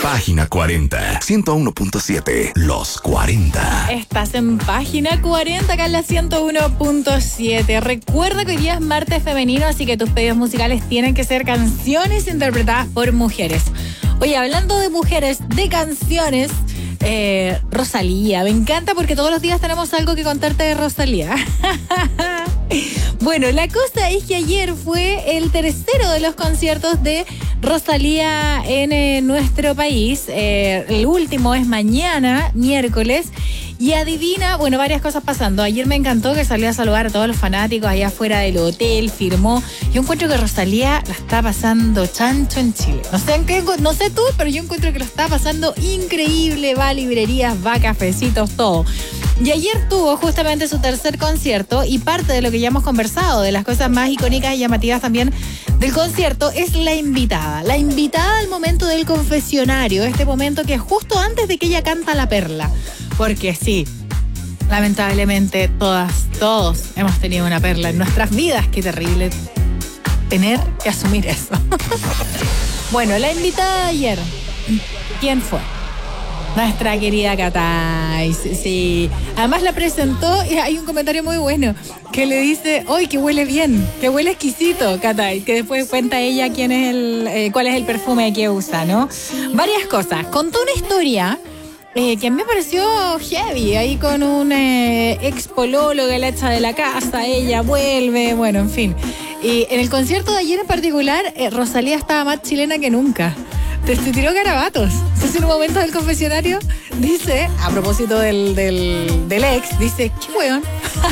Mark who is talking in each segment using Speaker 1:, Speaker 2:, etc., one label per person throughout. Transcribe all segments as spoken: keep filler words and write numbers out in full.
Speaker 1: Página cuarenta, ciento uno punto siete, Los cuarenta.
Speaker 2: Estás en Página cuarenta, acá en la ciento uno punto siete. Recuerda que hoy día es martes femenino, así que tus pedidos musicales tienen que ser canciones interpretadas por mujeres. Oye, hablando de mujeres, de canciones, eh, Rosalía. Me encanta porque todos los días tenemos algo que contarte de Rosalía. Bueno, la cosa es que ayer fue el tercero de los conciertos de Rosalía en eh, nuestro país. Eh, el último es mañana, miércoles. Y adivina, bueno, varias cosas pasando. Ayer me encantó que salió a saludar a todos los fanáticos allá afuera del hotel, firmó. Yo encuentro que Rosalía la está pasando chancho en Chile. No sé, en qué, no sé tú, pero yo encuentro que lo está pasando increíble. Va a librerías, va a cafecitos, todo. Y ayer tuvo justamente su tercer concierto y parte de lo que ya hemos conversado, de las cosas más icónicas y llamativas también del concierto, es la invitada. La invitada al momento del confesionario, este momento que es justo antes de que ella canta La Perla. Porque sí, lamentablemente todas, todos hemos tenido una perla en nuestras vidas. Qué terrible tener que asumir eso. Bueno, la invitada de ayer, ¿quién fue? Nuestra querida Katay, sí. Además la presentó y hay un comentario muy bueno que le dice, ¡ay, que huele bien! Que huele exquisito, Katay. Que después cuenta ella quién es el, eh, cuál es el perfume que usa, ¿no? Varias cosas. Contó una historia eh, que a mí me pareció heavy, ahí con un eh, ex pololo que la echa de la casa, ella vuelve, bueno, en fin. Y en el concierto de ayer en particular, eh, Rosalía estaba más chilena que nunca. Te, te tiró garabatos. Entonces en un momento del confesionario dice, a propósito del, del, del ex, dice, qué weón.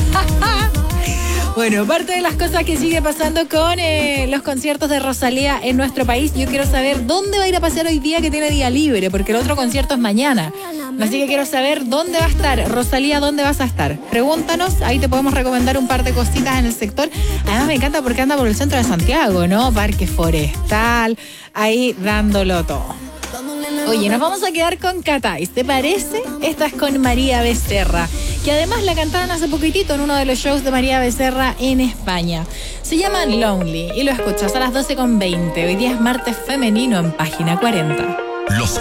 Speaker 2: Bueno, parte de las cosas que sigue pasando con eh, los conciertos de Rosalía en nuestro país, yo quiero saber dónde va a ir a pasear hoy día que tiene día libre, porque el otro concierto es mañana. Así que quiero saber dónde va a estar. Rosalía, ¿dónde vas a estar? Pregúntanos, ahí te podemos recomendar un par de cositas en el sector. Además me encanta porque anda por el centro de Santiago, ¿no? Parque Forestal, ahí dándolo todo. Oye, nos vamos a quedar con Katay, ¿te parece? Esta es con María Becerra, que además la cantaron hace poquitito en uno de los shows de María Becerra en España. Se llama Lonely y lo escuchas a las doce con veinte. Hoy día es martes femenino en Página cuarenta.
Speaker 1: Los